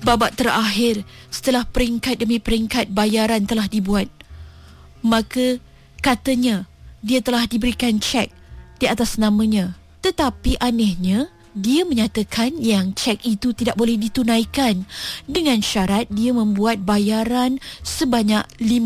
Babak terakhir, setelah peringkat demi peringkat bayaran telah dibuat, maka katanya dia telah diberikan cek di atas namanya. Tetapi anehnya, dia menyatakan yang cek itu tidak boleh ditunaikan dengan syarat dia membuat bayaran sebanyak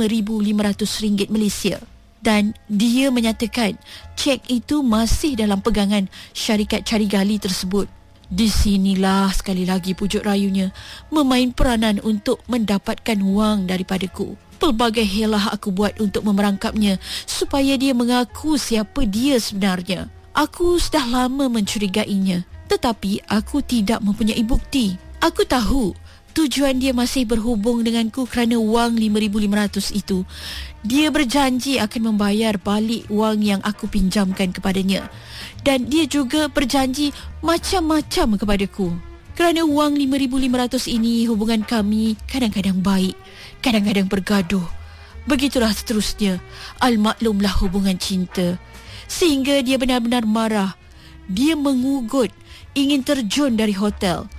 RM5,500 Malaysia. Dan dia menyatakan cek itu masih dalam pegangan syarikat cari gali tersebut. Di sinilah sekali lagi pujuk rayunya memain peranan untuk mendapatkan wang daripadaku. Pelbagai helah aku buat untuk memerangkapnya supaya dia mengaku siapa dia sebenarnya. Aku sudah lama mencurigainya, tetapi aku tidak mempunyai bukti. Aku tahu tujuan dia masih berhubung denganku kerana wang RM5,500 itu. Dia berjanji akan membayar balik wang yang aku pinjamkan kepadanya. Dan dia juga berjanji macam-macam kepadaku. Kerana wang RM5,500 ini, hubungan kami kadang-kadang baik, kadang-kadang bergaduh. Begitulah seterusnya. Al-maklumlah hubungan cinta. Sehingga dia benar-benar marah. Dia mengugut, ingin terjun dari hotel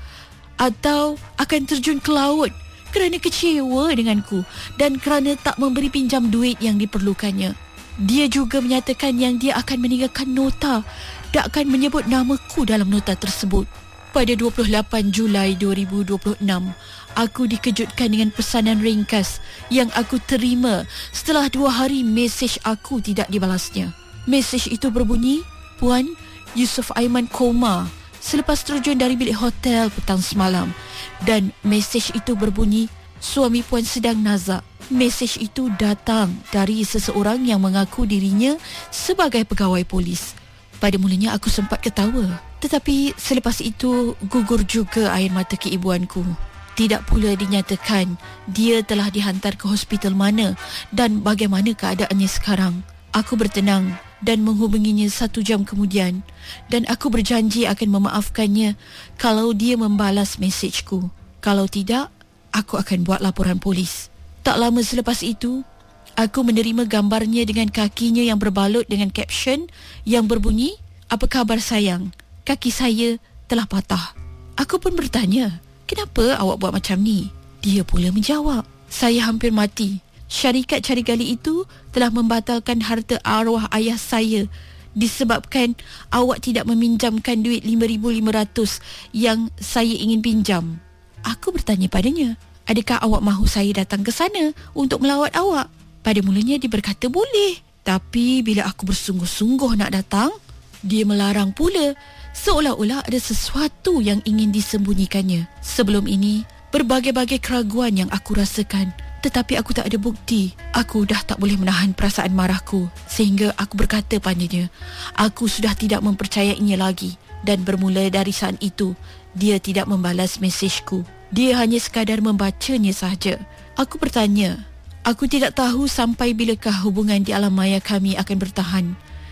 atau akan terjun ke laut kerana kecewa denganku dan kerana tak memberi pinjam duit yang diperlukannya. Dia juga menyatakan yang dia akan meninggalkan nota dan akan menyebut namaku dalam nota tersebut. Pada 28 Julai 2026, aku dikejutkan dengan pesanan ringkas yang aku terima setelah 2 hari mesej aku tidak dibalasnya. Mesej itu berbunyi, "Puan, Yusof Aiman koma selepas terjun dari bilik hotel petang semalam." Dan mesej itu berbunyi, "Suami puan sedang nazak." Mesej itu datang dari seseorang yang mengaku dirinya sebagai pegawai polis. Pada mulanya aku sempat ketawa, tetapi selepas itu gugur juga air mata keibuanku. Tidak pula dinyatakan dia telah dihantar ke hospital mana dan bagaimana keadaannya sekarang. Aku bertenang dan menghubunginya 1 jam kemudian, dan aku berjanji akan memaafkannya kalau dia membalas mesejku. Kalau tidak, aku akan buat laporan polis. Tak lama selepas itu, aku menerima gambarnya dengan kakinya yang berbalut dengan caption yang berbunyi, "Apa khabar sayang? Kaki saya telah patah." Aku pun bertanya, "Kenapa awak buat macam ni?" Dia pula menjawab, "Saya hampir mati. Syarikat cari gali itu telah membatalkan harta arwah ayah saya disebabkan awak tidak meminjamkan duit RM5,500 yang saya ingin pinjam." Aku bertanya padanya, "Adakah awak mahu saya datang ke sana untuk melawat awak?" Pada mulanya dia berkata boleh. Tapi bila aku bersungguh-sungguh nak datang, dia melarang pula, seolah-olah ada sesuatu yang ingin disembunyikannya. Sebelum ini, berbagai-bagai keraguan yang aku rasakan, tetapi aku tak ada bukti. Aku dah tak boleh menahan perasaan marahku, sehingga aku berkata padanya, aku sudah tidak mempercayainya lagi. Dan bermula dari saat itu, dia tidak membalas mesejku. Dia hanya sekadar membacanya sahaja. Aku bertanya, aku tidak tahu sampai bilakah hubungan di alam maya kami akan bertahan.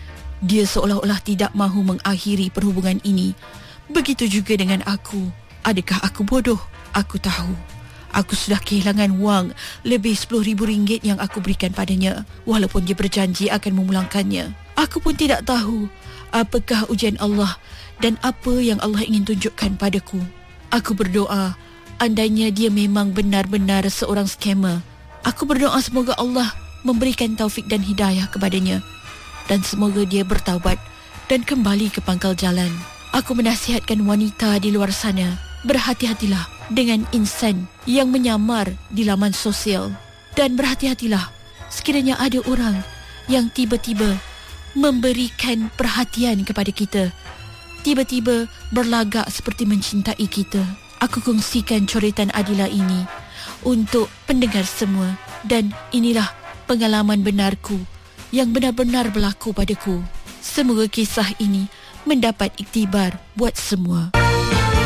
Dia seolah-olah tidak mahu mengakhiri perhubungan ini. Begitu juga dengan aku. Adakah aku bodoh? Aku tahu aku sudah kehilangan wang lebih RM10,000 yang aku berikan padanya, walaupun dia berjanji akan memulangkannya. Aku pun tidak tahu apakah ujian Allah dan apa yang Allah ingin tunjukkan padaku. Aku berdoa, andainya dia memang benar-benar seorang skamer, aku berdoa semoga Allah memberikan taufik dan hidayah kepadanya, dan semoga dia bertaubat dan kembali ke pangkal jalan. Aku menasihatkan wanita di luar sana, berhati-hatilah dengan insan yang menyamar di laman sosial, dan berhati-hatilah sekiranya ada orang yang tiba-tiba memberikan perhatian kepada kita, tiba-tiba berlagak seperti mencintai kita. Aku kongsikan coretan Adila ini untuk pendengar semua, dan inilah pengalaman benarku yang benar-benar berlaku padaku. Semoga kisah ini mendapat iktibar buat semua.